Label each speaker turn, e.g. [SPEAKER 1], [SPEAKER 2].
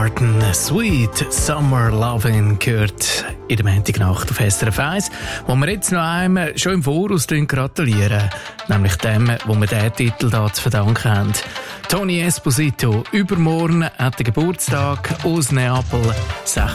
[SPEAKER 1] Sweet Summer Lovin' gehört in der Montagnacht auf SRF 1, wo wir jetzt noch einem schon im Voraus gratulieren, nämlich dem, wo wir diesen Titel hier zu verdanken haben. Tony Esposito, übermorgen hat er Geburtstag aus Neapel,